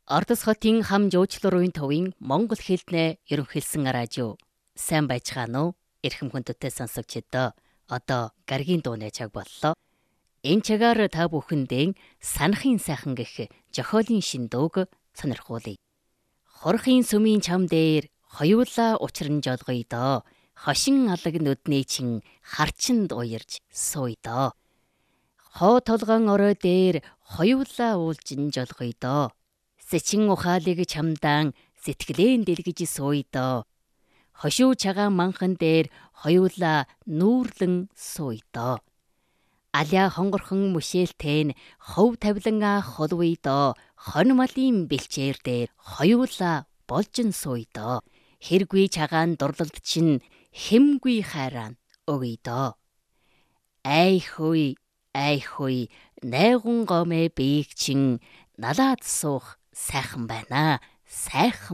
Ордос хотын хам жуучлалын төвийн Монгол хэлнээ ерөнхийлсэн радио. Сайн байцгаана уу? Эрхэм хүндтэй сонсогчдоо. Одоо гаргийн дууны цаг боллоо. Энэ цагаар та бүхэндээ санахын сайхан гэх зохиолын шиндөөг сонирхуулъя. Хорхын сүмийн чам дээр хоёулаа учран жолгоё доо. Хошин алаг нүдний чин харчинд уярж сууя доо. Хоо толгоон орой дээр хоёулаа уулжин жолгоё доо. Сэчин ухаалыг чамдаан сэтгэлэн дэлгэж сууя доо. Хошуу чагаан манхан дээр хоёулаа нүүрлэн сууя доо. Аля хонгорхон мөшөөлтэн хов тавилан холвъя доо. Хон малын бэлчээр дээр хоёулаа болжин сууя доо. Хэргүй чагаан дурлалт чинь хэмгүй хайрaan өгье доо. Ай хүй найгун гомэ биег чин налаад суух сайхан байна. Сайхан